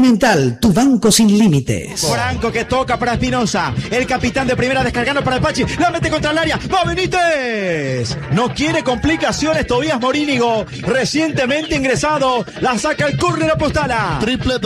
Continental, tu banco sin límites. Franco que toca para Espinosa. El capitán de primera descargando para el Pachi. La mete contra el área. ¡Va Benítez! No quiere complicaciones Tobías Morínigo. Recientemente ingresado. La saca el córner Apostala.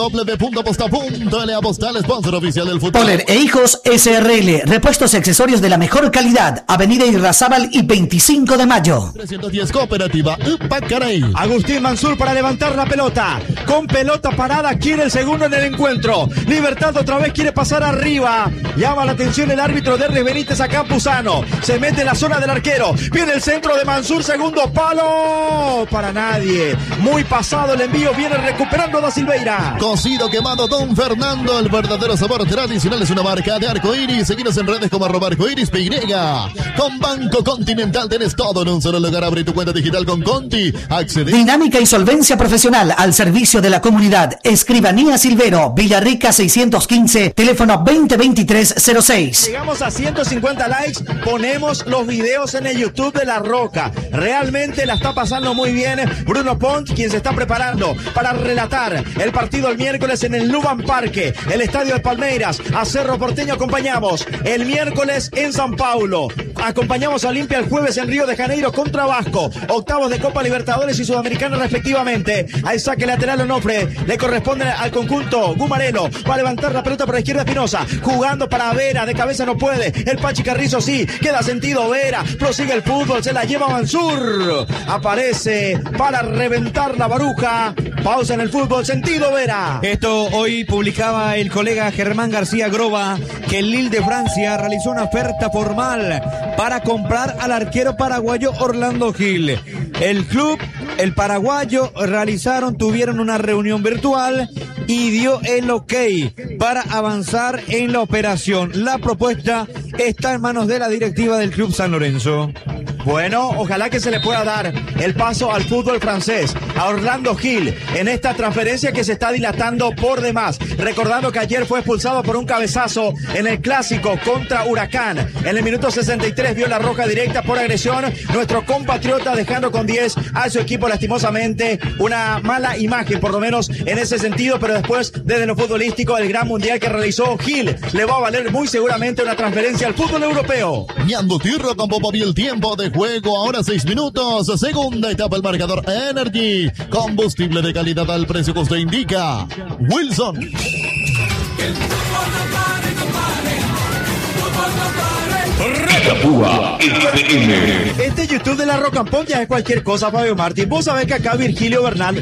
www.aposta.l. Apostal, sponsor oficial del fútbol. Poller e Hijos SRL. Repuestos y accesorios de la mejor calidad. Avenida Irrazábal y 25 de mayo. 310 Cooperativa Upacaray. Agustín Mansur para levantar la pelota. Con pelota parada quiere el segundo en el encuentro. Libertad otra vez quiere pasar arriba. Llama la atención el árbitro de Benítez a Campuzano. Se mete en la zona del arquero. Viene el centro de Mansur. Segundo palo. Para nadie. Muy pasado el envío. Viene recuperando Da Silveira. Cocido quemado Don Fernando. El verdadero sabor tradicional es una marca de Arcoiris. Seguinos en redes como @arcoiris.py. Con Banco Continental tenés todo en un solo lugar. Abre tu cuenta digital con Conti. Accede. Dinámica y solvencia profesional al servicio de la comunidad. Escribanía Silvero, Villarrica 615, teléfono 2023-06. Llegamos a 150 likes, ponemos los videos en el YouTube de La Roca. Realmente la está pasando muy bien Bruno Pont, quien se está preparando para relatar el partido el miércoles en el Luban Parque, el estadio de Palmeiras. A Cerro Porteño acompañamos el miércoles en San Paulo. Acompañamos a Olimpia el jueves en Río de Janeiro contra Vasco. Octavos de Copa Libertadores y Sudamericana respectivamente. Al saque lateral Onofre le corresponde al conjunto Gumarelo. Va a levantar la pelota por la izquierda Espinosa. Jugando para Vera, de cabeza no puede. El Pachi Carrizo sí, queda sentido Vera. Prosigue el fútbol, se la lleva Mansur. Aparece para reventar la baruja. Pausa en el fútbol, sentido Vera. Esto hoy publicaba el colega Germán García Groba que el Lille de Francia realizó una oferta formal para comprar al arquero paraguayo Orlando Gil. El club, el paraguayo, tuvieron una reunión virtual y dio el ok para avanzar en la operación. La propuesta está en manos de la directiva del Club San Lorenzo. Bueno, ojalá que se le pueda dar el paso al fútbol francés, a Orlando Gil, en esta transferencia que se está dilatando por demás. Recordando que ayer fue expulsado por un cabezazo en el clásico contra Huracán. En el minuto 63 vio la roja directa por agresión. Nuestro compatriota dejando con 10 a su equipo lastimosamente. Una mala imagen, por lo menos en ese sentido, pero después, desde lo futbolístico, el gran mundial que realizó Gil le va a valer muy seguramente una transferencia al fútbol europeo. Ñando Tierra con Popo el tiempo de juego, ahora 6 minutos, segunda etapa el marcador Energy, combustible de calidad al precio que usted indica. Wilson. Este YouTube de La Roca and Pop ya es cualquier cosa, Fabio Martín. Vos sabés que acá Virgilio Bernal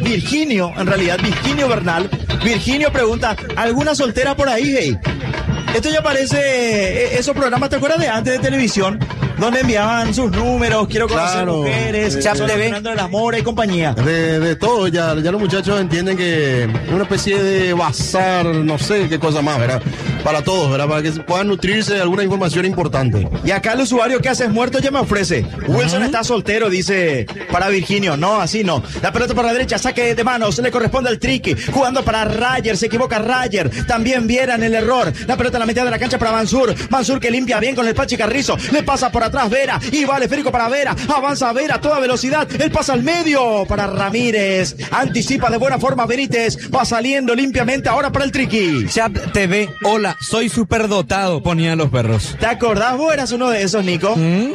pregunta, ¿alguna soltera por ahí, hey? Esto ya parece esos programas, ¿te acuerdas de antes de televisión? Donde enviaban sus números, quiero conocer mujeres, Chat TV, el amor y compañía. De todo, ya los muchachos entienden que es una especie de bazar, no sé qué cosa más, ¿verdad? Para todos, ¿verdad? Para que puedan nutrirse de alguna información importante. Y acá el usuario que haces muerto ya me ofrece. Wilson está soltero, dice para Virginio. No, así no. La pelota por la derecha, saque de manos, le corresponde al Triqui. Jugando para Rayer, se equivoca Rayer. También vieran el error. La pelota a la mitad de la cancha para Mansur. Mansur que limpia bien con el Pachi Carrizo. Le pasa por atrás Vera. Y va el esférico para Vera. Avanza Vera a toda velocidad. Él pasa al medio para Ramírez. Anticipa de buena forma Benítez. Va saliendo limpiamente ahora para el Triqui. Chat TV, hola, soy superdotado, ponían los perros. ¿Te acordás? Vos eras uno de esos, Nico.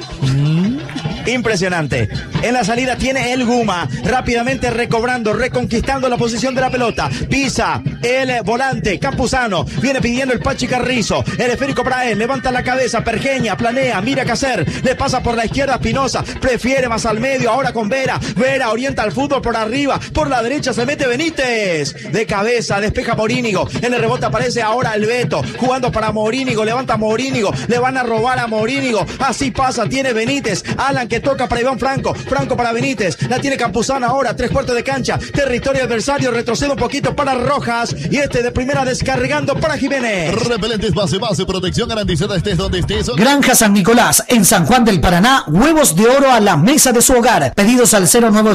Impresionante. En la salida tiene el Guma. Rápidamente recobrando, reconquistando la posición de la pelota. Pisa el volante. Campuzano. Viene pidiendo el Pachi Carrizo. El esférico para él. Levanta la cabeza. Pergeña. Planea. Mira qué hacer. Le pasa por la izquierda a Espinosa. Prefiere más al medio. Ahora con Vera. Vera orienta al fútbol por arriba. Por la derecha se mete Benítez. De cabeza. Despeja Morínigo. En el rebote aparece ahora el Beto. Jugando para Morínigo. Levanta Morínigo. Le van a robar a Morínigo. Así pasa. Tiene Benítez. Alan que toca para Iván Franco. Franco para Benítez. La tiene Campuzano ahora. 3/4 de cancha. Territorio adversario. Retrocede un poquito para Rojas. Y este de primera descargando para Jiménez. Repelentes base, protección garantizada estés donde estés. Granja San Nicolás, en San Juan del Paraná, huevos de oro a la mesa de su hogar. Pedidos al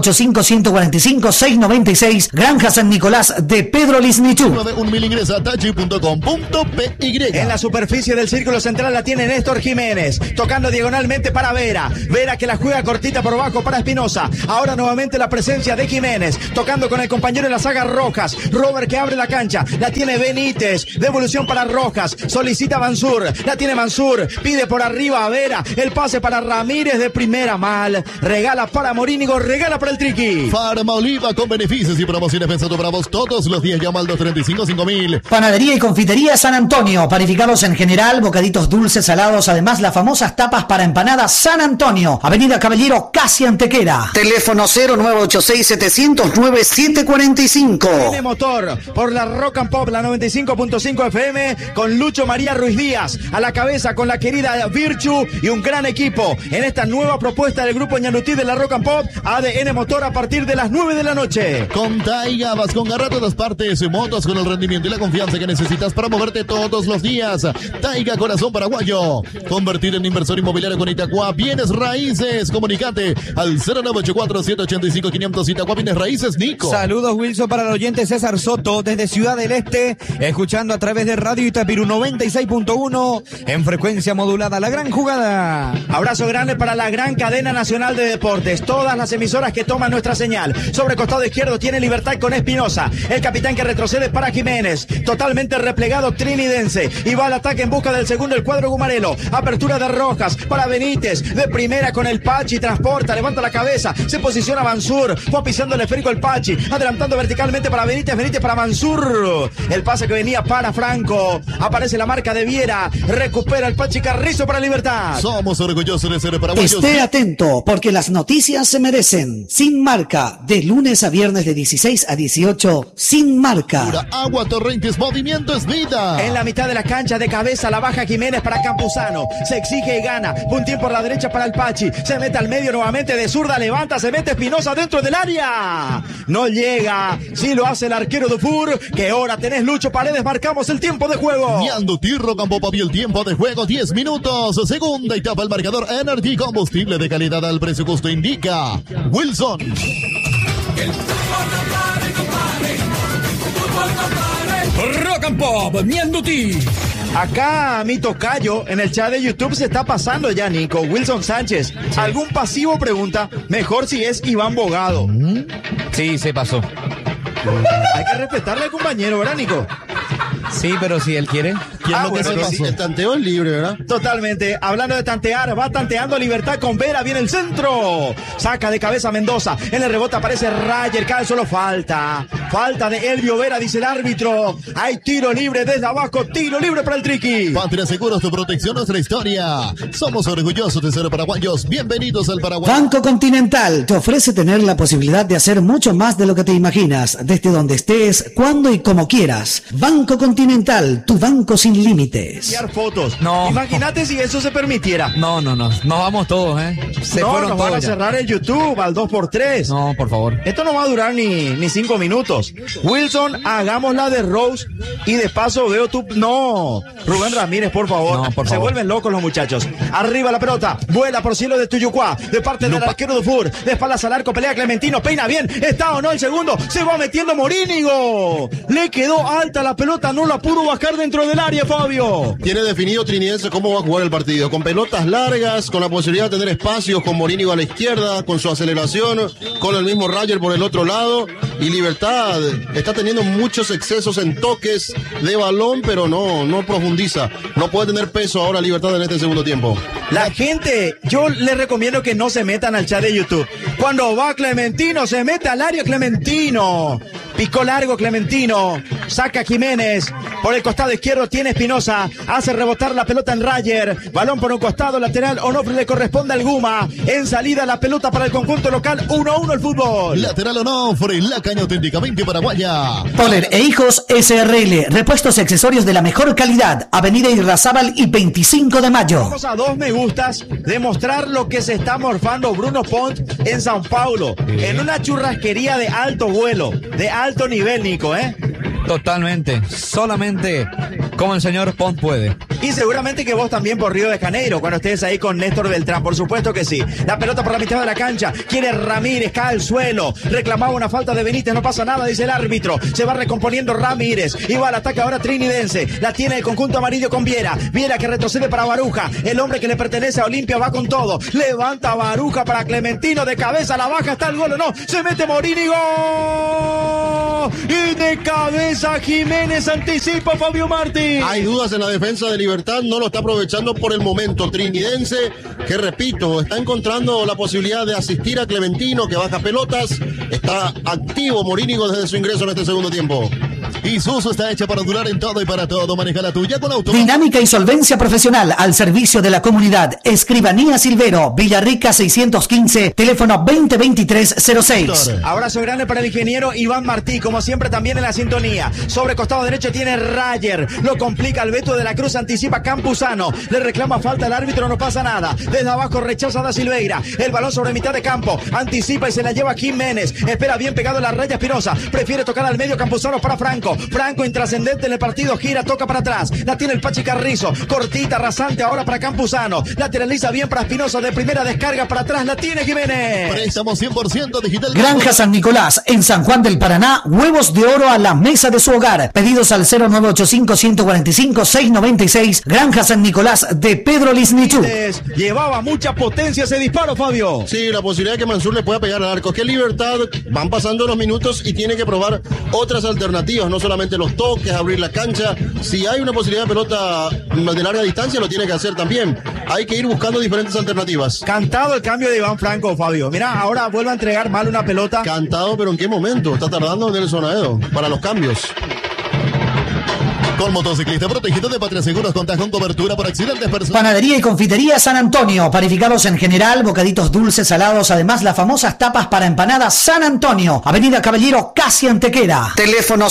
0985-145-696. Granja San Nicolás de Pedro Lisnichú. Ingresa a tachi.com.py. En la superficie del círculo central la tiene Néstor Jiménez. Tocando diagonalmente para Vera. Vera que la juega cortita por bajo para Espinosa. Ahora nuevamente la presencia de Jiménez. Tocando con el compañero en la saga Rojas. Robert que abre la cancha. La tiene Benítez. Devolución para Rojas. Solicita Mansur. La tiene Mansur. Pide por arriba a Vera. El pase para Ramírez de primera. Mal. Regala para Morínigo. Regala para el Triqui. Farma Oliva con beneficios y promociones pensando para vos todos los días. Llama al 235-5000. Panadería y confitería San Antonio. Panificados en general, bocaditos dulces, salados. Además, las famosas tapas para empanadas San Antonio. Avenida Caballero, casi Antequera. Teléfono 0986-709-745. Tiene motor por la Rock and Pop, la 95.5 FM, con Lucho María Ruiz Díaz a la cabeza, con la querida Virchu y un gran equipo en esta nueva propuesta del grupo Ñanutí de la Rock and Pop. ADN Motor a partir de las 9 de la noche. Con Taiga vas con garra a todas partes, motos con el rendimiento y la confianza que necesitas para moverte todos los días. Taiga Corazón Paraguayo, convertir en inversor inmobiliario con Itacua Bienes Raíces. Comunicate al 0984-785-500. Itacua Bienes Raíces, Nico. Saludos, Wilson, para el oyente César Soto desde Ciudad del Este, escuchando a través de Radio Itapirú 96.1 en frecuencia modulada. La gran jugada. Abrazo grande para la gran cadena nacional de deportes. Todas las emisoras que toman nuestra señal. Sobre costado izquierdo tiene Libertad con Espinosa. El capitán que retrocede para Jiménez. Totalmente replegado trinidense. Y va al ataque en busca del segundo el cuadro gumarelo. Apertura de Rojas para Benítez. De primera con el Pachi. Transporta, levanta la cabeza. Se posiciona Mansur. Fue pisando el esférico el Pachi. Adelantando verticalmente para Benítez. Benítez para Mansur. El pase que venía para Franco. Aparece la marca de Viera. Recupera el Pachi Carrizo para Libertad. Somos orgullosos de ser paraguayos. Esté atento, porque las noticias se merecen. Sin Marca, de lunes a viernes de 16 a 18. Sin Marca. Pura agua, Torrentes, movimiento es vida. En la mitad de la cancha, de cabeza, la baja Jiménez para Campuzano. Se exige y gana. Puntín por la derecha para el Pachi. Se mete al medio nuevamente de zurda. Levanta, se mete Espinosa dentro del área. No llega. Sí lo hace el arquero Dufour. Que hora tenés, Lucho Paredes. Marcamos el tiempo de juego. Ñanutí Rock and Pop, el tiempo de juego 10 minutos. Segunda etapa, el marcador Energy, combustible de calidad al precio justo, indica Wilson. Rock and Pop, Ñanutí. Acá mi tocayo en el chat de YouTube se está pasando ya, Nico. Wilson Sánchez. ¿Algún pasivo? Pregunta. Mejor si es Iván Bogado. Sí, se pasó. Hay que respetarle al compañero, ¿verdad, Nico? Sí, pero si él quiere. El tanteo es libre, ¿verdad? Totalmente. Hablando de tantear, va tanteando Libertad con Vera. Viene el centro. Saca de cabeza Mendoza. En el rebote aparece Rayer. Cae solo falta. Falta de Elvio Vera, dice el árbitro. Hay tiro libre desde abajo. Tiro libre para el Triqui. Patria Seguros, tu protección, nuestra historia. Somos orgullosos de ser paraguayos. Bienvenidos al Paraguay. Banco Continental te ofrece tener la posibilidad de hacer mucho más de lo que te imaginas, desde donde estés, cuando y como quieras. Banco Continental, tu banco sin límites. Enviar fotos. No. Imagínate si eso se permitiera. No. Nos vamos todos, ¿eh? Se No, fueron nos todos van a ya. cerrar el YouTube al 2x3. No, por favor. Esto no va a durar ni 5 minutos. Wilson, hagamos la de Rose y de paso veo tu... No, Rubén Ramírez, por favor. No, por Se favor. vuelven locos los muchachos. Arriba la pelota, vuela por cielo de Tuyucuá, de parte del arquero Dufour. De espaldas al arco, pelea Clementino, peina bien. ¿Está o no el segundo? Se va metiendo Morínigo. Le quedó alta la pelota, no la pudo bajar dentro del área, Fabio. Tiene definido Trinidense cómo va a jugar el partido. Con pelotas largas, con la posibilidad de tener espacios, con Morínigo a la izquierda, con su aceleración, con el mismo Rayer por el otro lado. Y Libertad está teniendo muchos excesos en toques de balón, pero no profundiza. No puede tener peso ahora Libertad en este segundo tiempo. La gente, yo les recomiendo que no se metan al chat de YouTube. Cuando va Clementino, se mete al área Clementino. Picó largo Clementino. Saca Jiménez. Por el costado izquierdo tiene Espinosa. Hace rebotar la pelota en Rayer. Balón por un costado lateral. Onofre le corresponde al Guma. En salida la pelota para el conjunto local. 1-1 el fútbol. Lateral Onofre, la caña auténticamente paraguaya. Poler e Hijos SRL, repuestos y accesorios de la mejor calidad. Avenida Irrazábal y 25 de mayo. Vamos a 2 me gustas de mostrar lo que se está morfando Bruno Pont en Sao Paulo. En una churrasquería de alto vuelo, de alto nivel, Nico, ¿eh? Totalmente. Solamente como el señor Pont puede. Y seguramente que vos también por Río de Janeiro, cuando estés ahí con Néstor Beltrán, por supuesto que sí. La pelota por la mitad de la cancha, quiere Ramírez, cae al suelo, reclamaba una falta de Benítez, no pasa nada, dice el árbitro. Se va recomponiendo Ramírez, y va al ataque ahora trinidense, la tiene el conjunto amarillo con Viera, Viera que retrocede para Baruja, el hombre que le pertenece a Olimpia va con todo, levanta Baruja para Clementino, de cabeza, la baja, está el gol o no, se mete Morínigo. centro y de cabeza Jiménez anticipa Fabio Martí. Hay dudas en la defensa de Libertad, no lo está aprovechando por el momento. Trinidense, que repito, está encontrando la posibilidad de asistir a Clementino, que baja pelotas. Está activo Morínigo desde su ingreso en este segundo tiempo. Isuzu está hecha para durar en todo y para todo. Maneja la tuya con auto. Dinámica y solvencia profesional al servicio de la comunidad. Escribanía Silvero, Villarrica 615, teléfono 2023-06. Abrazo grande para el ingeniero Iván Martí, como siempre también en la sintonía. Sobre costado derecho tiene Rayer, lo complica el Beto de la Cruz, anticipa Campuzano, le reclama falta el árbitro, no pasa nada. Desde abajo rechaza Da Silveira, el balón sobre mitad de campo, anticipa y se la lleva Jiménez, espera bien pegado en la raya Espinosa, prefiere tocar al medio. Campuzano para Franco intrascendente en el partido, gira, toca para atrás, la tiene el Pachi Carrizo, cortita, rasante ahora para Campuzano, lateraliza bien para Espinosa, de primera descarga para atrás, la tiene Jiménez. Préstamo 100% digital. Granja San Nicolás, en San Juan del Paraná, huevos de oro a la mesa de su hogar. Pedidos al 0985-145-696, Granja San Nicolás de Pedro Lisnichuk. Llevaba mucha potencia ese disparo, Fabio. Sí, la posibilidad de que Mansur le pueda pegar al arco. Es que Libertad van pasando los minutos y tiene que probar otras alternativas, no solamente los toques, abrir la cancha. Si hay una posibilidad de pelota de larga distancia, lo tiene que hacer también. Hay que ir buscando diferentes alternativas. Cantado el cambio de Iván Franco, Fabio. Mira, ahora vuelve a entregar mal una pelota. Cantado, pero ¿en qué momento? Está tardando Nelson Aedo para los cambios. Con motociclista protegido de Patria Seguros, contás con cobertura por accidentes personales. Panadería y confitería San Antonio, panificados en general, bocaditos dulces, salados, además las famosas tapas para empanadas San Antonio, Avenida Caballero, casi Antequera. Teléfono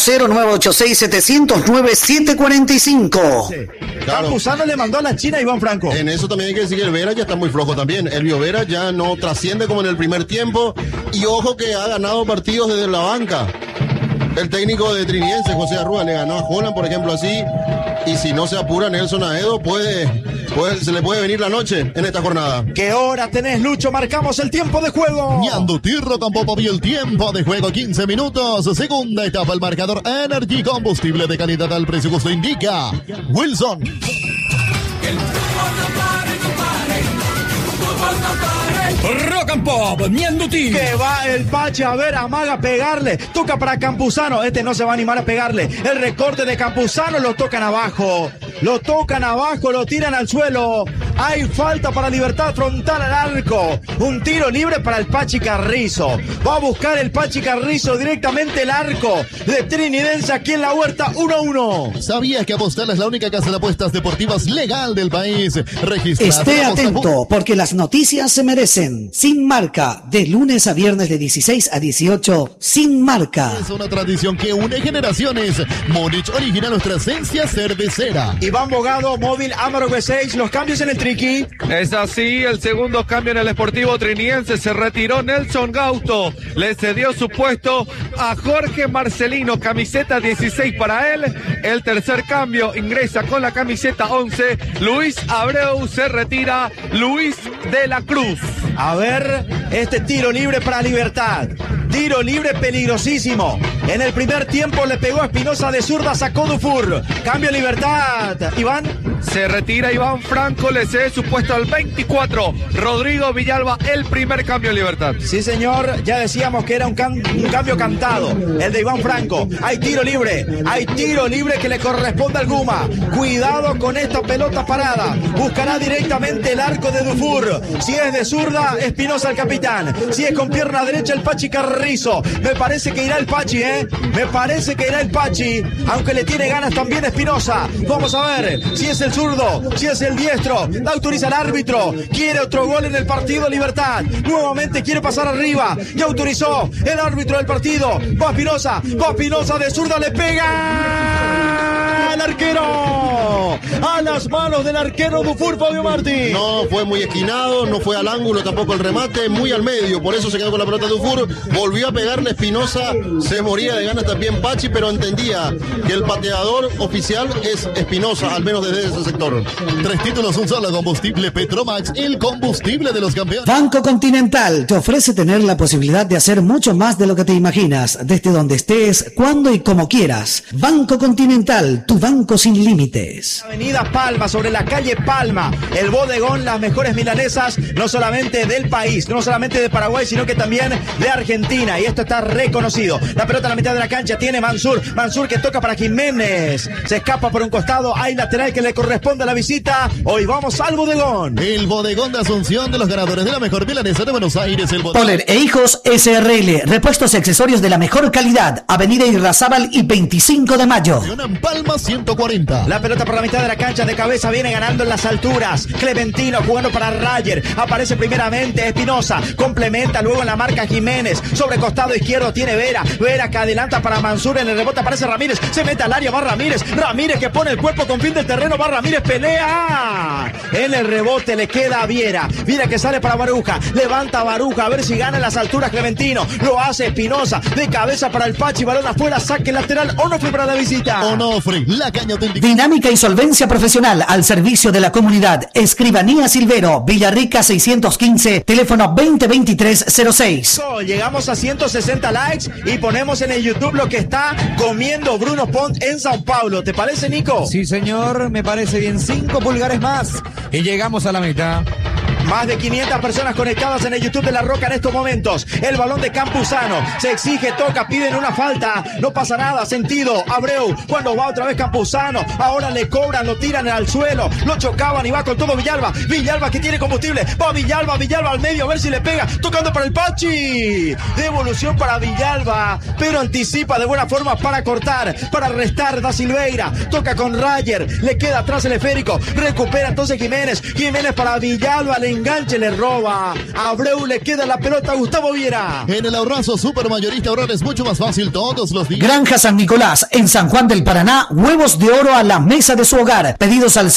0986-709-745. Sí. Claro. Campuzano le mandó a la China a Iván Franco. En eso también hay que decir que el Vera ya está muy flojo también. Elvio Vera ya no trasciende como en el primer tiempo. Y ojo que ha ganado partidos desde la banca. El técnico de Trinidense, José Arrua, le ganó a Holland, por ejemplo, así. Y si no se apura Nelson Aedo, se le puede venir la noche en esta jornada. ¿Qué hora tenés, Lucho? Marcamos el tiempo de juego. Ñandutirro tampoco vio el tiempo de juego, 15 minutos. Segunda etapa, el marcador Energy, combustible de calidad al precio que usted indica. Wilson. Rock and Pop, Ñandutí. Que va el Pachi, a ver, amaga a pegarle. Toca para Campuzano. Este no se va a animar a pegarle. El recorte de Campuzano, lo tocan abajo. Lo tiran al suelo. Hay falta para Libertad, frontal al arco. Un tiro libre para el Pachi Carrizo. Va a buscar el Pachi Carrizo directamente el arco de Trinidense aquí en la Huerta, 1-1. ¿Sabías que Apostal es la única casa de apuestas deportivas legal del país? Registrada. Esté atento, porque las noticias se merecen. Sin Marca, de lunes a viernes de 16 a 18, Sin Marca. Es una tradición que une generaciones. Múnich original, nuestra esencia cervecera. Iván Bogado, móvil Amaro V6, los cambios en el triqui. Es así, el segundo cambio en el Sportivo Trinidense, se retiró Nelson Gauto, le cedió su puesto a Jorge Marcelino, camiseta 16 para él. El tercer cambio ingresa con la camiseta 11, Luis Abreu, se retira Luis de la Cruz. A ver, este tiro libre para Libertad. Tiro libre peligrosísimo. En el primer tiempo le pegó a Espinosa de zurda, sacó Dufour. Cambio Libertad. Iván. Se retira Iván Franco, le cede su puesto al 24. Rodrigo Villalba, el primer cambio en Libertad. Sí, señor. Ya decíamos que era un cambio cantado. El de Iván Franco. Hay tiro libre. Hay tiro libre que le corresponde al Guma. Cuidado con esta pelota parada. Buscará directamente el arco de Dufour. Si es de zurda, Espinosa el capitán. Si es con pierna derecha, el Pachi Carrizo. Me parece que irá el Pachi, Me parece que irá el Pachi. Aunque le tiene ganas también Espinosa. Vamos a ver si es el zurdo, si es el diestro. Autoriza el árbitro. Quiere otro gol en el partido Libertad. Nuevamente quiere pasar arriba. Ya autorizó el árbitro del partido. Va Espinosa de zurda, le pega el arquero. A las manos del arquero Dufour, Fabio Martí. No fue muy esquinado, no fue al ángulo tampoco el remate, muy al medio, por eso se quedó con la pelota Dufour. Volvió a pegarle Espinosa, se moría de ganas también Pachi, pero entendía que el pateador oficial es Espinosa, al menos desde ese sector. 3 títulos, un solo combustible Petromax, el combustible de los campeones. Banco Continental te ofrece tener la posibilidad de hacer mucho más de lo que te imaginas, desde donde estés, cuando y como quieras. Banco Continental, tu banco sin límites. Avenida Paz. Palma, sobre la calle Palma. El bodegón, las mejores milanesas, no solamente del país, no solamente de Paraguay, sino que también de Argentina. Y esto está reconocido. La pelota a la mitad de la cancha tiene Mansur. Mansur que toca para Jiménez. Se escapa por un costado. Hay lateral que le corresponde a la visita. Hoy vamos al bodegón. El bodegón de Asunción, de los ganadores de la mejor milanesa de Buenos Aires. El bodegón. Poller e Hijos SRL. Repuestos y accesorios de la mejor calidad. Avenida Irrazábal y 25 de mayo. En Palma 140. La pelota por la mitad de la cancha, de cabeza viene ganando en las alturas. Clementino jugando para Rayer. Aparece primeramente Espinosa. Complementa luego en la marca Jiménez. Sobre costado izquierdo tiene Vera. Vera que adelanta para Mansur. En el rebote aparece Ramírez. Se mete al área, va Ramírez. Ramírez que pone el cuerpo con fin del terreno. Va Ramírez, pelea. En el rebote le queda a Viera. Viera que sale para Baruja. Levanta Baruja a ver si gana en las alturas Clementino. Lo hace Espinosa. De cabeza para el Pachi. Balón afuera. Saque lateral. Onofre para la visita. Onofre, la caña auténtica. Dinámica y solvencia profesional al servicio de la comunidad. Escribanía Silvero, Villarrica 615, teléfono 2023-06. Llegamos a 160 likes y ponemos en el YouTube lo que está comiendo Bruno Pont en Sao Paulo. ¿Te parece, Nico? Sí, señor, me parece bien. 5 pulgares más y llegamos a la meta. Más de 500 personas conectadas en el YouTube de La Roca en estos momentos. El balón de Campuzano. Se exige, toca, piden una falta. No pasa nada, sentido. Abreu, cuando va otra vez Campuzano. Ahora le cobran, lo tiran al suelo. Lo chocaban y va con todo Villalba. Villalba que tiene combustible. Va Villalba al medio a ver si le pega. Tocando para el Pachi. Devolución para Villalba. Pero anticipa de buena forma para cortar. Para restar Da Silveira. Toca con Rayer. Le queda atrás el esférico. Recupera entonces Jiménez. Jiménez para Villalba. Le enganche, le roba. A Abreu le queda la pelota a Gustavo Viera. En el ahorrazo supermayorista ahorrar es mucho más fácil todos los días. Granja San Nicolás, en San Juan del Paraná, huevos de oro a la mesa de su hogar. Pedidos al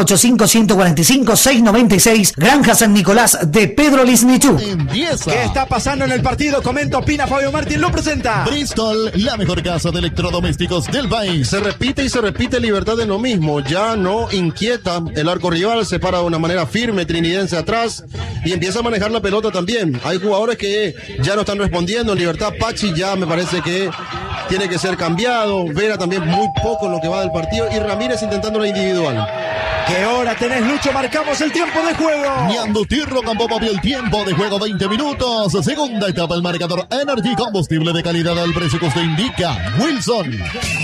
0985-145-696. Granja San Nicolás de Pedro Lisnichú. ¿Qué está pasando en el partido? Comenta, opina, Fabio Martín lo presenta. Bristol, la mejor casa de electrodomésticos del país. Se repite y se repite Libertad en lo mismo. Ya no inquieta el arco rival, se para de una manera firme, trinidense atrás y empieza a manejar la pelota también. Hay jugadores que ya no están respondiendo. En Libertad, Pachi ya me parece que tiene que ser cambiado. Vera también muy poco en lo que va del partido y Ramírez intentando la individual. ¿Qué hora tenés, Lucho? Marcamos el tiempo de juego. Ñandutí Campo Papi, el tiempo de juego 20 minutos. Segunda etapa, el marcador Energy, combustible de calidad al precio que usted indica. Wilson.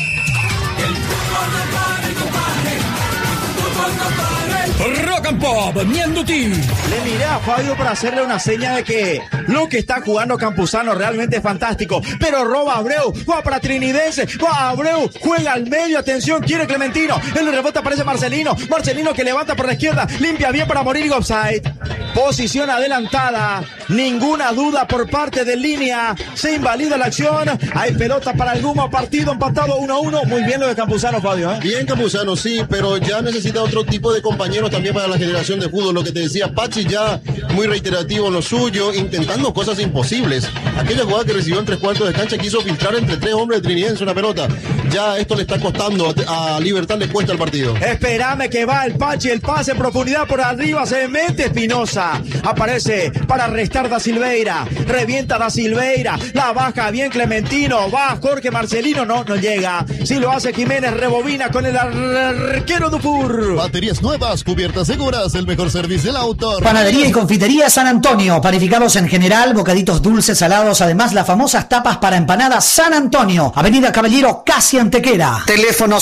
Rock and Pop, Ñandutí. Le miré a Fabio para hacerle una seña de que lo que está jugando Campuzano realmente es fantástico. Pero roba a Abreu, va para Trinidense, va a Abreu, juega al medio, atención, quiere Clementino. En el rebote aparece Marcelino. Marcelino que levanta por la izquierda, limpia bien para morir offside. Posición adelantada, ninguna duda por parte de Línea. Se invalida la acción. Hay pelota para el Guma, partido empatado 1-1. Muy bien lo de Campuzano, Fabio, ¿eh? Bien Campuzano, sí, pero ya necesita otro tipo de compañeros también para la generación de fútbol. Lo que te decía, Pachi ya muy reiterativo en lo suyo, intentando cosas imposibles. Aquella jugada que recibió en 3/4 de cancha quiso filtrar entre 3 hombres de Trinidense una pelota. Ya esto le está costando, a Libertad le cuesta el partido. Espérame que va el Pachi, el pase en profundidad por arriba, se mete Espinosa. Aparece para restar Da Silveira. Revienta Da Silveira. La baja bien Clementino. Va Jorge Marcelino. No llega. Si lo hace Jiménez, rebobina con el arquero Dufour. Baterías nuevas, cubiertas seguras, el mejor servicio del auto. Panadería y confitería San Antonio. Panificados en general, bocaditos dulces, salados. Además, las famosas tapas para empanadas San Antonio. Avenida Caballero, casi Antequera. Teléfono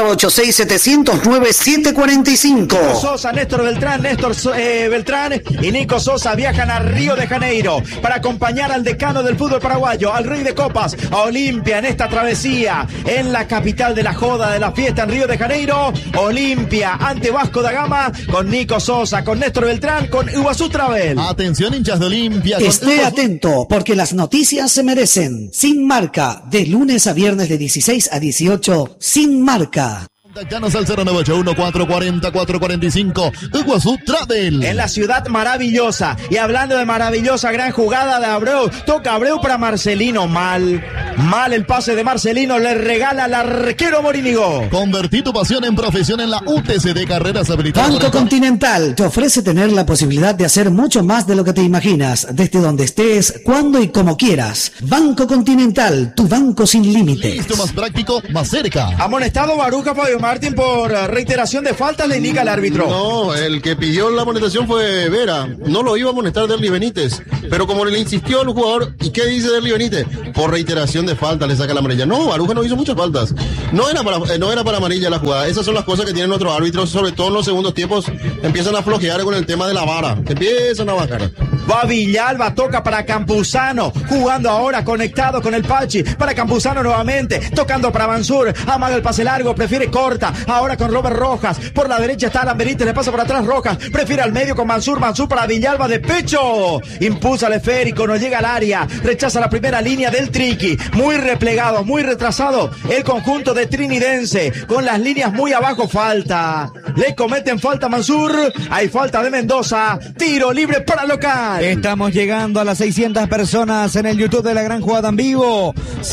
0986-709-745. Sosa, Néstor Beltrán, Beltrán y Nico Sosa viajan a Río de Janeiro para acompañar al decano del fútbol paraguayo, al rey de copas, a Olimpia en esta travesía en la capital de la joda, de la fiesta en Río de Janeiro. Olimpia ante Vasco da Gama con Nico Sosa, con Néstor Beltrán, con Iguazú Travel. Atención hinchas de Olimpia. Esté atento porque las noticias se merecen. Sin Marca, de lunes a viernes de 16 a 18, Sin Marca. Contactanos al 098-144-445. Iguazú Travel. En la ciudad maravillosa. Y hablando de maravillosa, gran jugada de Abreu. Toca Abreu para Marcelino. Mal el pase de Marcelino. Le regala al arquero Morínigo. Convertí tu pasión en profesión en la UTC de Carreras Habilitadas. Banco Continental te ofrece tener la posibilidad de hacer mucho más de lo que te imaginas, desde donde estés, cuando y como quieras. Banco Continental, tu banco sin límites. Listo, más práctico, más cerca. Amonestado Baruja, Fabio Martín, por reiteración de faltas, le indica el árbitro. No, el que pidió la amonestación fue Vera. No lo iba a amonestar Derly Benítez. Pero como le insistió el jugador, ¿y qué dice Derly Benítez? Por reiteración de faltas le saca la amarilla. No, Aruja no hizo muchas faltas. No era para amarilla la jugada. Esas son las cosas que tienen otros árbitros, sobre todo en los segundos tiempos. Empiezan a flojear con el tema de la vara. Empiezan a bajar. Va Villalba, toca para Campuzano, jugando ahora conectado con el Pachi, para Campuzano nuevamente, tocando para Mansur, amaga el pase largo, prefiere corta, ahora con Robert Rojas, por la derecha está Alan Benítez, le pasa por atrás Rojas, prefiere al medio con Mansur para Villalba de pecho, impulsa el esférico, no llega al área, rechaza la primera línea del Triqui, muy replegado, muy retrasado, el conjunto de Trinidense, con las líneas muy abajo, falta, le cometen falta a Mansur, hay falta de Mendoza, tiro libre para local. Estamos llegando a las 600 personas en el YouTube de La Gran Jugada en vivo.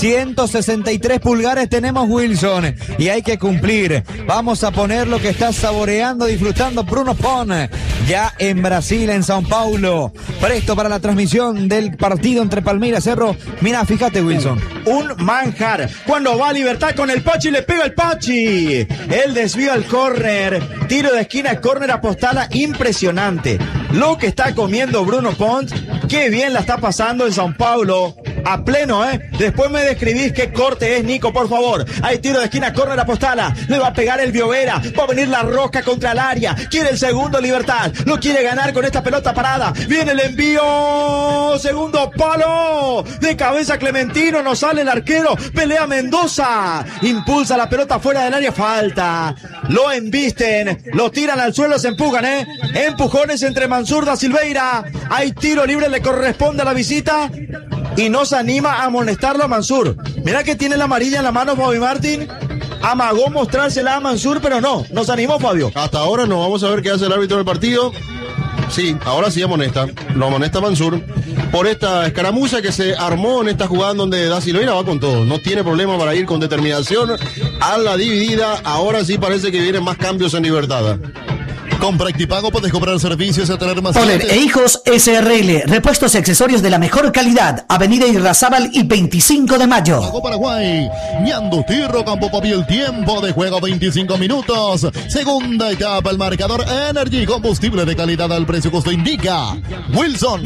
163 pulgares tenemos, Wilson, y hay que cumplir. Vamos a poner lo que está saboreando, disfrutando Bruno Pon, ya en Brasil, en São Paulo, presto para la transmisión del partido entre Palmeiras y Cerro. Mira, fíjate, Wilson. Un manjar. Cuando va a Libertad con el Pachi, le pega el Pachi. El desvío al córner. Tiro de esquina, córner Apostala. Impresionante lo que está comiendo Bruno Pont. Qué bien la está pasando en São Paulo. A pleno, Después me describís qué corte es, Nico, por favor. Hay tiro de esquina, córner Apostala. Le va a pegar el Biovera. Va a venir la rosca contra el área. Quiere el segundo Libertad. Lo quiere ganar con esta pelota parada. Viene el envío. Segundo palo. De cabeza Clementino. No sale el arquero. Pelea Mendoza. Impulsa la pelota fuera del área. Falta. Lo embisten. Lo tiran al suelo. Se empujan, Empujones entre Mansur da Silveira. Hay tiro libre. Le corresponde a la visita. Y no se anima a amonestarlo a Mansur. Mira que tiene la amarilla en la mano Fabio Martín. Amagó mostrársela a Mansur, pero no se animó, Fabio. Hasta ahora no, vamos a ver qué hace el árbitro del partido. Sí, ahora sí amonesta. Lo amonesta Mansur por esta escaramuza que se armó en esta jugada donde Da Silveira va con todo. No tiene problema para ir con determinación a la dividida. Ahora sí parece que vienen más cambios en Libertad. Con Practipago puedes comprar servicios y tener más. Oler e Hijos SRL, repuestos y accesorios de la mejor calidad. Avenida Irrazábal y 25 de mayo. Pago Paraguay, Ñandutirro, Campo Papi, tiempo de juego 25 minutos. Segunda etapa, el marcador Energy, combustible de calidad al precio costo indica. Wilson.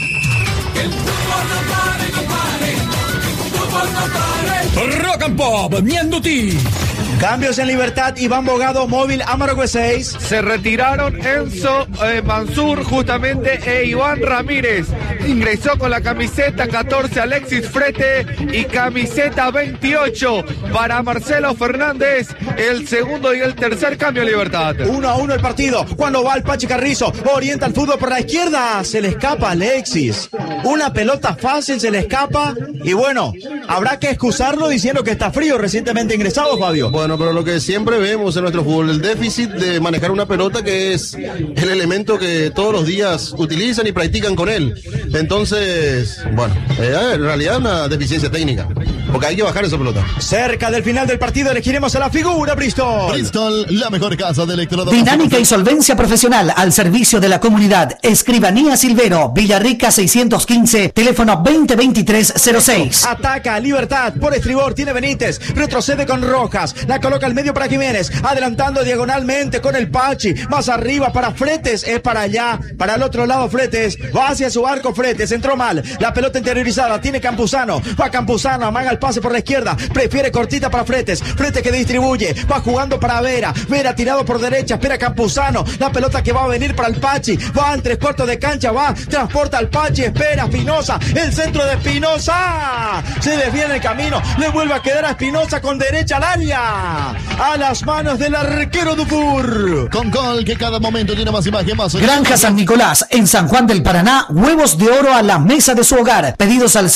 Rock and Pop, Ñanduti. Cambios en Libertad, Iván Bogado, Móvil, Amargo 6. Se retiraron Enzo Mansur justamente e Iván Ramírez. Ingresó con la camiseta 14 Alexis Frete y camiseta 28 para Marcelo Fernández. El segundo y el tercer cambio en Libertad. 1-1 el partido. Cuando va el Pachi Carrizo, orienta el fútbol por la izquierda. Se le escapa a Alexis. Una pelota fácil se le escapa. Y bueno, habrá que excusarlo diciendo que está frío, recientemente ingresado, Fabio. Bueno, pero lo que siempre vemos en nuestro fútbol, el déficit de manejar una pelota, que es el elemento que todos los días utilizan y practican con él. Entonces, bueno, en realidad una deficiencia técnica, porque hay que bajar esa pelota. Cerca del final del partido elegiremos a la figura Bristol. Bristol, la mejor casa de electrodomésticos. Dinámica y solvencia profesional al servicio de la comunidad. Escribanía Silvero, Villarrica 615, teléfono 2023-06. Ataca a Libertad, por estribor tiene Benítez, retrocede con Rojas, la coloca al medio para Jiménez, adelantando diagonalmente con el Pachi, más arriba para Fretes, es para allá, para el otro lado Fretes, va hacia su arco Fretes, entró mal, la pelota interiorizada, tiene Campuzano, va Campuzano, amaga el pase por la izquierda, prefiere cortita para Fretes, Fretes que distribuye, va jugando para Vera, Vera tirado por derecha, espera Campuzano, la pelota que va a venir para el Pachi, va en 3/4 de cancha, va, transporta al Pachi, espera Espinosa, el centro de Espinosa, se desvía en el camino, le vuelve a quedar a Espinosa con derecha al área, a las manos del arquero Dufour. Con gol que cada momento tiene más imagen, más. Granja San Nicolás, en San Juan del Paraná, huevos de oro a la mesa de su hogar. Pedidos al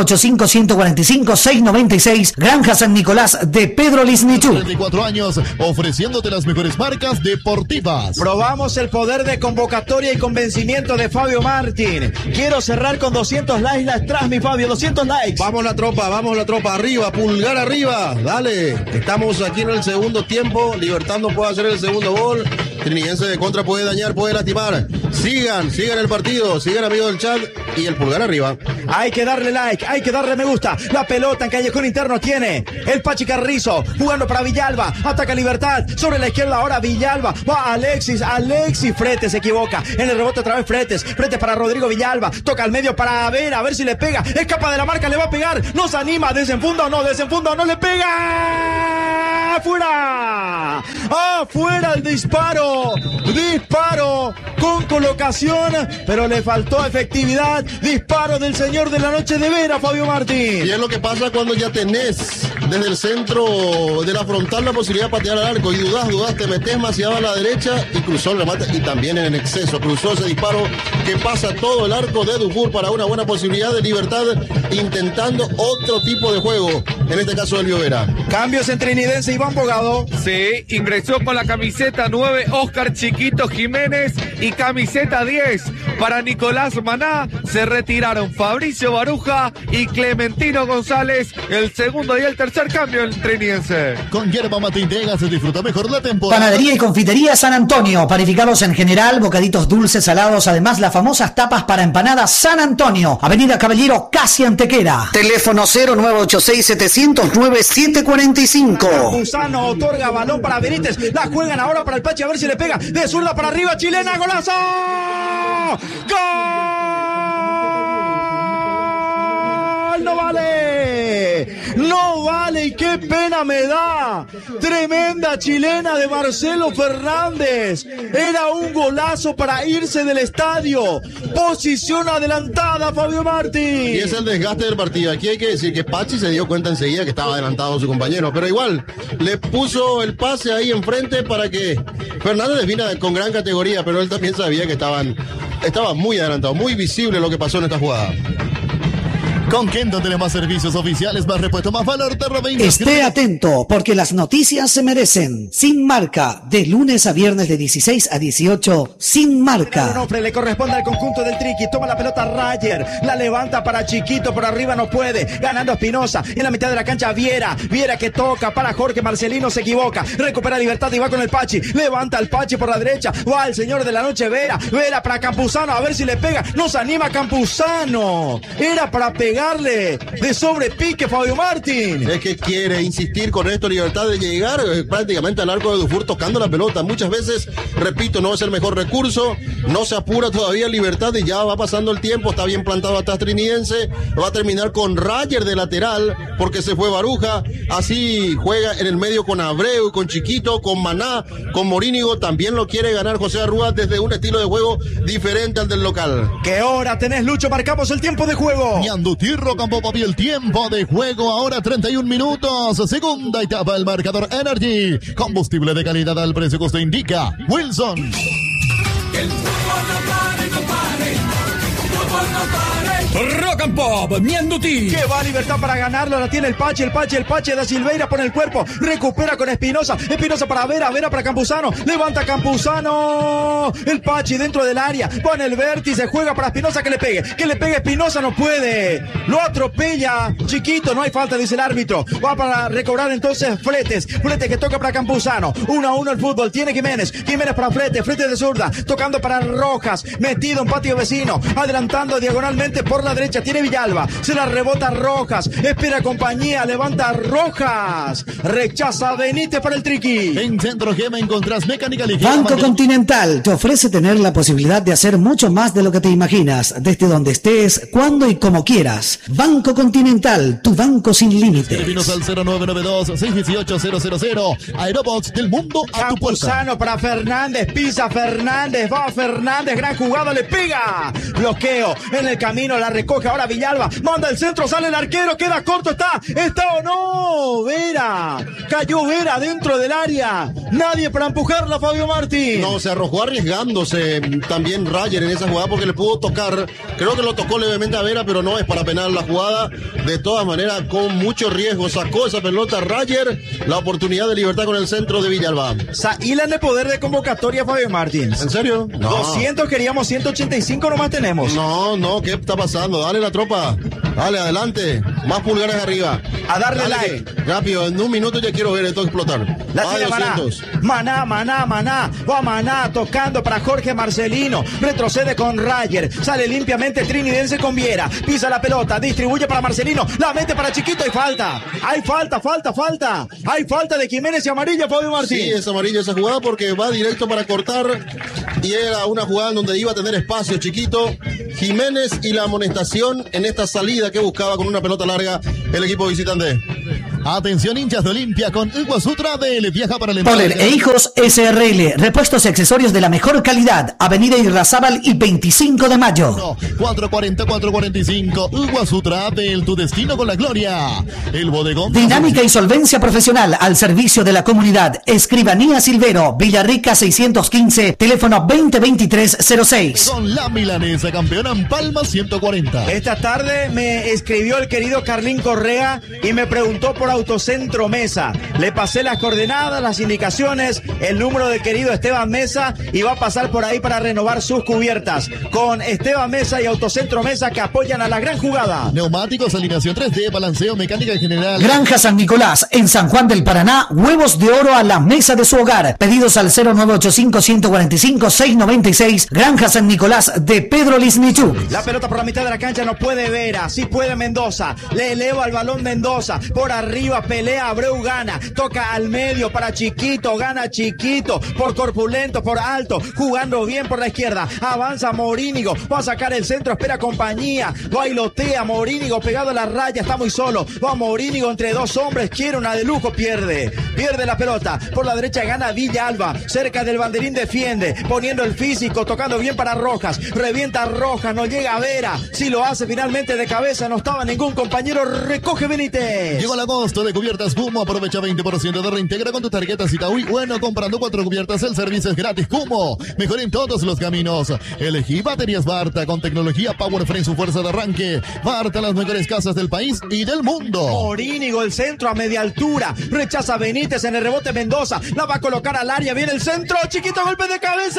0985-145-696. Granja San Nicolás de Pedro Lisnichú. 34 años, ofreciéndote las mejores marcas deportivas. Probamos el poder de convocatoria y convencimiento de Fabio Martín. Quiero cerrar con 200 likes atrás, mi Fabio, 200 likes. Vamos la tropa, arriba, pulgar arriba, dale. Estamos aquí en el segundo tiempo, Libertad no puede hacer el segundo gol. Trinidense de contra puede dañar, puede lastimar. Sigan el partido, sigan amigos del chat y el pulgar arriba. Hay que darle like, hay que darle me gusta. La pelota en callejón interno tiene el Pachi Carrizo jugando para Villalba. Ataca Libertad sobre la izquierda ahora Villalba. Va Alexis Fretes se equivoca. En el rebote otra vez Fretes para Rodrigo Villalba. Toca al medio para ver, a ver si le pega. Escapa de la marca, le va a pegar. No se anima, desenfunda o no le pega. Afuera el disparo con colocación, pero le faltó efectividad. Disparo del señor de la noche de Vera, Fabio Martín. Y es lo que pasa cuando ya tenés desde el centro de la frontal la posibilidad de patear al arco y dudás, te metés demasiado a la derecha y cruzó el remate y también en exceso cruzó ese disparo que pasa todo el arco de Dufour para una buena posibilidad de Libertad, intentando otro tipo de juego, en este caso del Vera. Cambios en Trinidense, Iván Bogado. Sí, ingresó con la camiseta 9 Oscar Chiquito Jiménez y camiseta 10 para Nicolás Maná. Se retiraron Fabricio Baruja y Clementino González, el segundo y el tercer cambio en Trinidense. Con yerba mate Integra se disfruta mejor la temporada. Panadería y confitería San Antonio, panificados en general, bocaditos dulces, salados, además las famosas tapas para empanadas San Antonio, Avenida Caballero, casi Antequera. Teléfono 0986-709-745. Campuzano otorga balón para Benítez, la juegan ahora para el Pachi, a ver si le pega, de zurda para arriba, chilena, golazo. ¡Gol! No vale, y qué pena me da. Tremenda chilena de Marcelo Fernández. Era un golazo para irse del estadio. Posición adelantada, Fabio Martín. Y es el desgaste del partido. Aquí hay que decir que Pachi se dio cuenta enseguida que estaba adelantado su compañero, pero igual le puso el pase ahí enfrente para que Fernández defina con gran categoría, pero él también sabía que estaba muy adelantado, muy visible lo que pasó en esta jugada. Con Kendo tenemos más servicios oficiales, más repuesto, más valor de Robin. Esté atento, porque las noticias se merecen. Sin Marca, de lunes a viernes de 16 a 18, Sin Marca. Onofre le corresponde al conjunto del Triqui, toma la pelota Rayer, la levanta para Chiquito, por arriba no puede, ganando Espinosa, en la mitad de la cancha Viera que toca para Jorge Marcelino, se equivoca, recupera Libertad y va con el Pachi, levanta al Pachi por la derecha, va el señor de la noche Vera para Campuzano, a ver si le pega, no se anima Campuzano, era para pegarle de sobrepique Fabio Martín. Es que quiere insistir con esto, Libertad, de llegar prácticamente al arco de Dufour tocando la pelota. Muchas veces, repito, no es el mejor recurso, no se apura todavía Libertad y ya va pasando el tiempo, está bien plantado atrás Trinidense, va a terminar con Rayer de lateral porque se fue Baruja, así juega en el medio con Abreu, con Chiquito, con Maná, con Morínigo, también lo quiere ganar José Arrúa desde un estilo de juego diferente al del local. ¿Qué hora tenés, Lucho? Marcamos el tiempo de juego. Ñandutirro Campo Papi, el tiempo de juego ahora 31 minutos, segunda etapa, el marcador Energy, combustible de calidad al precio que usted indica, Wilson. Que el fútbol no pare, no pare, el fútbol no pare. Rock and Pop, Ñanduti. Que va Libertad para ganarlo, la tiene el Pachi da Silveira pone el cuerpo, recupera con Espinosa para Vera para Campuzano, levanta Campuzano, el Pachi dentro del área, pone el vértice, juega para Espinosa, que le pegue Espinosa, no puede, lo atropella Chiquito, no hay falta, dice el árbitro, va para recobrar entonces Fretes que toca para Campuzano, 1-1 el fútbol, tiene Jiménez para Fretes de zurda, tocando para Rojas, metido en patio vecino, adelantando diagonalmente por la derecha, tiene Villalba, se la rebota Rojas, espera compañía, levanta Rojas, rechaza Benítez para el Triqui. En Centro Gema encontrás mecánica ligera. Banco Continental te ofrece tener la posibilidad de hacer mucho más de lo que te imaginas, desde donde estés, cuando y como quieras. Banco Continental, tu banco sin límites. Escribinos al 0992-618-000, Aerobox del mundo a tu puerta. Campuzano para Fernández, pisa Fernández, va Fernández, gran jugada, le pega, bloqueo en el camino, la recoge ahora Villalba, manda el centro, sale el arquero, queda corto, está o no, cayó Vera dentro del área, nadie para empujarla, Fabio Martín. No, se arrojó arriesgándose también Rayer en esa jugada porque le pudo tocar, creo que lo tocó levemente a Vera, pero no es para penar la jugada, de todas maneras con mucho riesgo, sacó esa pelota Rayer, la oportunidad de Libertad con el centro de Villalba. Hilan de poder de convocatoria, Fabio Martín. ¿En serio? No. 200 queríamos, 185 nomás tenemos. No, ¿qué está pasando? Dale la tropa. Dale, adelante. Más pulgares arriba. A darle Dale, like. Rápido, en un minuto ya quiero ver esto explotar. La tiene Maná. Maná. Va Maná tocando para Jorge Marcelino. Retrocede con Rayer. Sale limpiamente Trinidense con Viera. Pisa la pelota. Distribuye para Marcelino. La mete para Chiquito y falta. Hay falta. Hay falta de Jiménez y amarilla, Fabio Martín. Sí, es amarilla esa jugada porque va directo para cortar. Y era una jugada en donde iba a tener espacio Chiquito. Jiménez y la amonestación en esta salida que buscaba con una pelota larga el equipo visitante. Atención, hinchas de Olimpia, con Iguazú Travel. Viaja para el Poller e Hijos SRL. Repuestos y accesorios de la mejor calidad. Avenida Irrazábal y 25 de mayo. 440-445. Iguazú Travel, tu destino con la gloria. El bodegón. Dinámica y solvencia profesional al servicio de la comunidad. Escribanía Silvero, Villarrica 615, teléfono 2023-06. Con la milanesa campeona en Palma 140. Esta tarde me escribió el querido Carlín Correa y me preguntó por Autocentro Mesa. Le pasé las coordenadas, las indicaciones, el número del querido Esteban Mesa y va a pasar por ahí para renovar sus cubiertas. Con Esteban Mesa y Autocentro Mesa que apoyan a la gran jugada. Neumáticos, alineación 3D, balanceo, mecánica general. Granja San Nicolás, en San Juan del Paraná, huevos de oro a la mesa de su hogar. Pedidos al 0985-145-696. Granja San Nicolás de Pedro Lisnichuk. La pelota por la mitad de la cancha no puede Vera, sí puede Mendoza. Le eleva el balón Mendoza. Por arriba pelea, Abreu gana. Toca al medio para Chiquito, gana Chiquito. Por corpulento, por alto, jugando bien por la izquierda. Avanza Morínigo, va a sacar el centro, espera compañía. Bailotea Morínigo pegado a la raya, está muy solo. Va Morínigo entre dos hombres, quiere una de lujo, pierde la pelota. Por la derecha gana Villalba, cerca del banderín defiende, poniendo el físico, tocando bien para Rojas. Revienta Rojas, no llega a Vera. Si lo hace finalmente de cabeza, no estaba ningún compañero, recoge Benítez. Llegó el agosto de cubiertas Kumo, aprovecha 20% de reintegra con tu tarjeta Citaúi. Bueno, comprando 4 cubiertas, el servicio es gratis. Kumo, mejor en todos los caminos. Elegí baterías Barta con tecnología Powerframe, su fuerza de arranque. Barta, las mejores casas del país y del mundo. Morínigo, el centro a media altura, rechaza Benítez en el rebote Mendoza, la va a colocar al área, viene el centro, Chiquito, golpe de cabeza.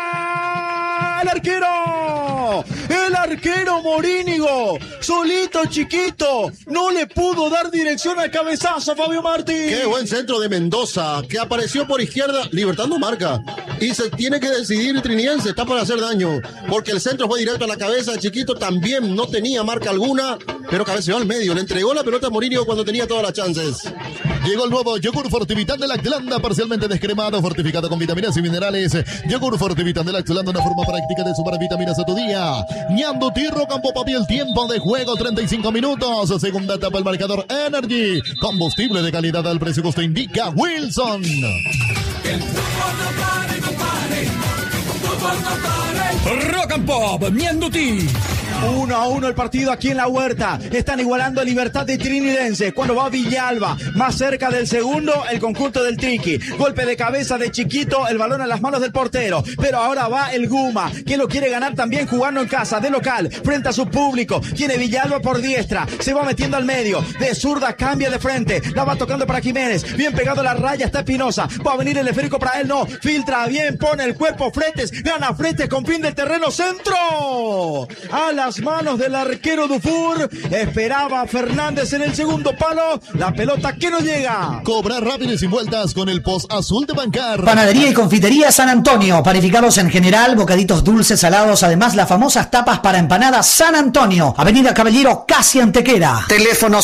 El arquero Morínigo, solito Chiquito, no le pudo dar dirección al cabezazo, Fabio Martín. Qué buen centro de Mendoza, que apareció por izquierda, Libertad no marca, y se tiene que decidir Trinidense, está para hacer daño, porque el centro fue directo a la cabeza de Chiquito, también no tenía marca alguna, pero cabeceó al medio, le entregó la pelota a Morínigo cuando tenía todas las chances. Llegó el nuevo yogur Fortivitan de Lactelanda, parcialmente descremado, fortificado con vitaminas y minerales. Yogur Fortivitan de Lactelanda, una forma práctica de sumar vitaminas a tu día. Ñando Tirro, Campo Papi, el tiempo de juego, 35 minutos. Segunda etapa, el marcador Energy. Combustible de calidad al precio que usted indica, Wilson. El fútbol no pare, no pare. Fútbol no pare. Rock and Pop, Ñanduti. 1-1 el partido aquí en la Huerta. Están igualando a Libertad de Trinidense. Cuando va Villalba, más cerca del segundo, el conjunto del Triqui. Golpe de cabeza de Chiquito, el balón a las manos del portero. Pero ahora va el Guma, que lo quiere ganar también jugando en casa, de local, frente a su público. Tiene Villalba por diestra, se va metiendo al medio. De zurda cambia de frente, la va tocando para Jiménez. Bien pegado a la raya, está Espinosa. Va a venir el esférico para él, no. Filtra bien, pone el cuerpo Fretes. Gana Fretes con fin del terreno, centro. A las manos del arquero Dufour. Esperaba Fernández en el segundo palo. La pelota que no llega. Cobrar rápido y sin vueltas con el post azul de Bancar. Panadería y confitería San Antonio. Panificados en general, bocaditos dulces, salados. Además, las famosas tapas para empanadas San Antonio. Avenida Caballero, casi Antequera. Teléfono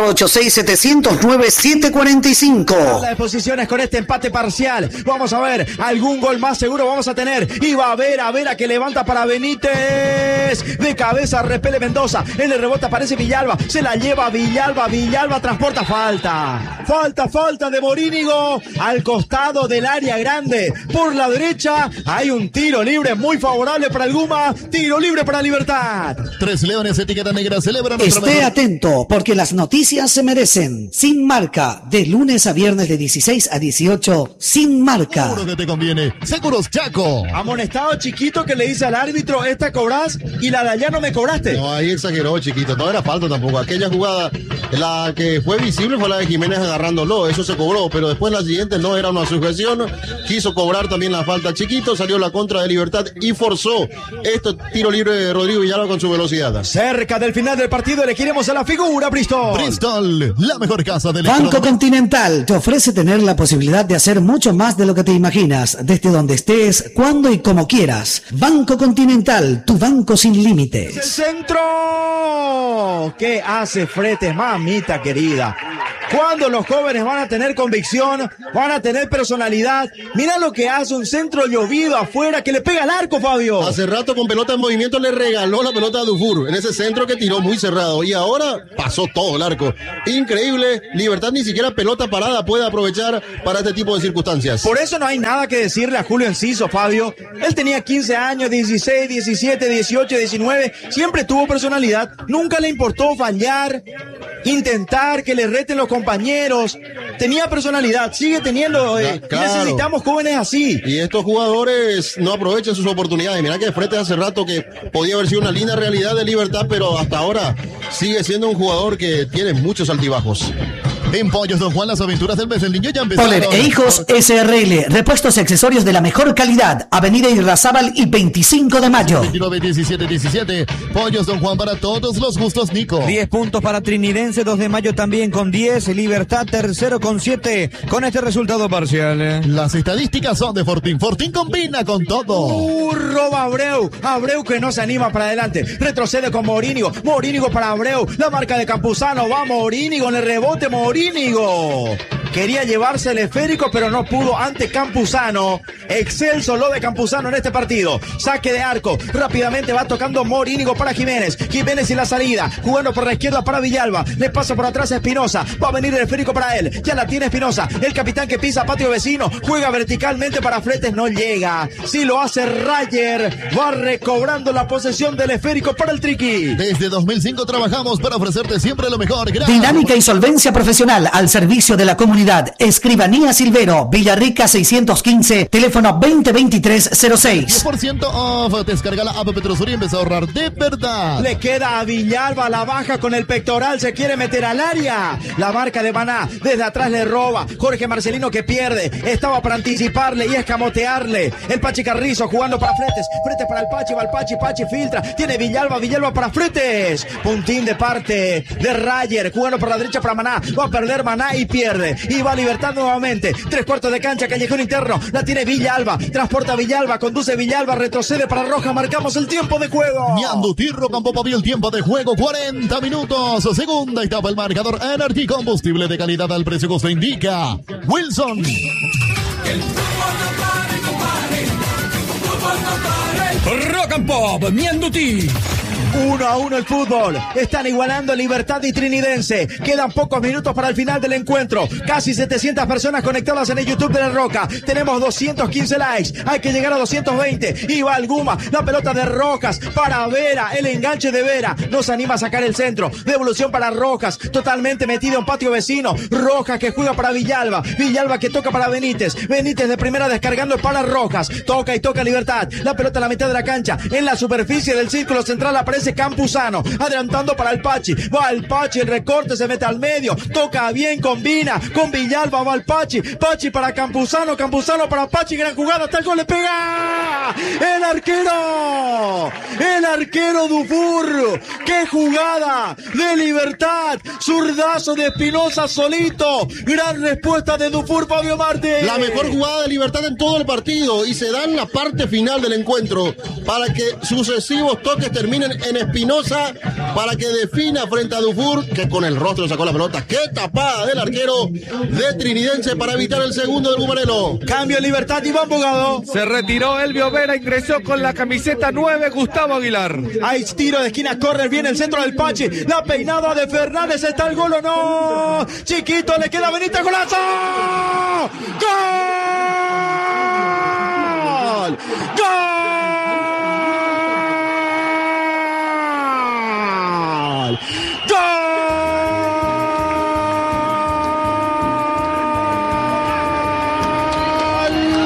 0986-709-745. Las posiciones con este empate parcial. Vamos a ver, algún gol más seguro vamos a tener. Y va a Vera que levanta para Benítez. De cabeza repele Mendoza. En el rebote aparece Villalba. Se la lleva Villalba transporta falta de Morínigo al costado del área grande. Por la derecha hay un tiro libre muy favorable para el Guma. Tiro libre para Libertad. 3 Leones, etiqueta negra, celebran. Esté atento porque las noticias se merecen. Sin Marca, de lunes a viernes de 16 a 18. Sin Marca. Seguro que te conviene. Seguros Chaco. Amonestado Chiquito que le dice al árbitro, esta cobrás, y la de allá no no me cobraste. No, ahí exageró, chiquito. No era falta tampoco. Aquella jugada, la que fue visible fue la de Jiménez agarrándolo. Eso se cobró, pero después la siguiente no era una sujeción. Quiso cobrar también la falta, chiquito. Salió la contra de Libertad y forzó tiro libre de Rodrigo Villalba con su velocidad. Cerca del final del partido elegiremos a la figura, Bristol. Bristol, la mejor casa del Banco Continental te ofrece tener la posibilidad de hacer mucho más de lo que te imaginas, desde donde estés, cuando y como quieras. Banco Continental, tu banco sin límites. El centro. ¿Qué hace Fretes, mamita querida? Cuando los jóvenes van a tener convicción, van a tener personalidad. Mira lo que hace un centro llovido afuera que le pega al arco, Fabio. Hace rato con pelota en movimiento le regaló la pelota a Dufour en ese centro que tiró muy cerrado y ahora pasó todo el arco. Increíble, Libertad ni siquiera pelota parada puede aprovechar para este tipo de circunstancias. Por eso no hay nada que decirle a Julio Enciso, Fabio. Él tenía 15 años, 16, 17, 18, 19. Siempre tuvo personalidad. Nunca le importó fallar, intentar que le reten los compañeros. Tenía personalidad, sigue teniendo. Claro. Necesitamos jóvenes así. Y estos jugadores no aprovechan sus oportunidades. Mirá que Fretes hace rato que podía haber sido una linda realidad de Libertad, pero hasta ahora sigue siendo un jugador que tiene muchos altibajos. En Pollos Don Juan, las aventuras del mes del niño ya empezaron. Poler e Hijos SRL, repuestos y accesorios de la mejor calidad. Avenida Irrazábal y 25 de mayo. 29, 17, 17. Pollos Don Juan para todos los gustos, Nico. 10 puntos para Trinidense, 2 de mayo también con 10. Libertad tercero con 7. Con este resultado parcial. Las estadísticas son de Fortín. Fortín combina con todo. Roba Abreu. Abreu que no se anima para adelante. Retrocede con Morínigo. Morínigo para Abreu. La marca de Campuzano. Va Morínigo en el rebote. Morínigo. Quería llevarse el esférico, pero no pudo ante Campuzano. Excelso lo de Campuzano en este partido. Saque de arco. Rápidamente va tocando Morínigo para Jiménez. Jiménez y la salida. Jugando por la izquierda para Villalba. Le pasa por atrás a Espinosa. Va a venir el esférico para él. Ya la tiene Espinosa. El capitán que pisa patio vecino. Juega verticalmente para Fretes. No llega. Sí lo hace Rayer. Va recobrando la posesión del esférico para el Triqui. Desde 2005 trabajamos para ofrecerte siempre lo mejor. Dinámica y solvencia profesional al servicio de la comunidad. Escribanía Silvero, Villarrica 615, teléfono 2023-06. 10% off. Descarga la app Petrosur y empieza a ahorrar de verdad. Le queda a Villalba, la baja con el pectoral, se quiere meter al área. La marca de Maná, desde atrás le roba. Jorge Marcelino que pierde. Estaba para anticiparle y escamotearle. El Pachi Carrizo jugando para Fretes. Fretes para el Pachi, va el Pachi, Pachi filtra. Tiene Villalba, Villalba para Fretes. Puntín de parte de Rayer, jugando por la derecha para Maná. Va a perder Maná y pierde. Y va Libertad nuevamente. 3/4 de cancha, callejón interno. La tiene Villalba. Transporta Villalba. Conduce Villalba. Retrocede para Roja. Marcamos el tiempo de juego. Ñandutirro Campo Papi, el tiempo de juego. 40 minutos. Segunda etapa, el marcador Energy. Combustible de calidad al precio que usted indica. Wilson. Que el fútbol no pare, no pare. Fútbol no pare. Rock and Pop, Ñandutí. 1-1 el fútbol. Están igualando Libertad y Trinidense. Quedan pocos minutos para el final del encuentro. Casi 700 personas conectadas en el YouTube de La Roca. Tenemos 215 likes. Hay que llegar a 220. Y va el Guma. La pelota de Rojas para Vera. El enganche de Vera. No se anima a sacar el centro. Devolución para Rojas. Totalmente metido en patio vecino. Rojas que juega para Villalba. Villalba que toca para Benítez. Benítez de primera descargando para Rojas. Toca y toca Libertad. La pelota a la mitad de la cancha. En la superficie del círculo central aparece Campuzano, adelantando para el Pachi, va el Pachi, el recorte se mete al medio, toca bien, combina, con Villalba va el Pachi, Pachi para Campuzano, Campuzano para Pachi, gran jugada, hasta el gol, le pega el arquero Dufour, qué jugada de Libertad, zurdazo de Espinosa solito, gran respuesta de Dufour, Fabio Martí. La mejor jugada de Libertad en todo el partido y se da en la parte final del encuentro para que sucesivos toques terminen en Espinosa para que defina frente a Dufour, que con el rostro sacó la pelota. Qué tapada del arquero de Trinidense para evitar el segundo del Bumarelo. Cambio Libertad, Iván Bogado. Se retiró Elvio Vera, ingresó con la camiseta 9 Gustavo Aguilar. Hay tiro de esquina, corre bien el centro del Pachi. La peinada de Fernández, ¿está el gol o no? Chiquito, le queda Benítez, golazo. ¡Gol! ¡Gol!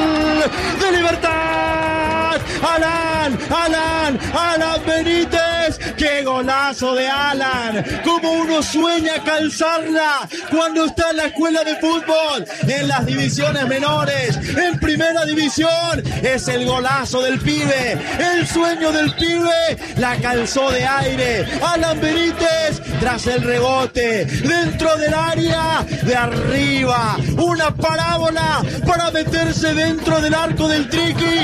Alan Benítez ¡Qué golazo de Alan! Como uno sueña calzarla cuando está en la escuela de fútbol, en las divisiones menores, en primera división. Es el golazo del pibe, el sueño del pibe. La calzó de aire Alan Benítez tras el rebote dentro del área de arriba. Una parábola para meterse dentro del arco del Triqui.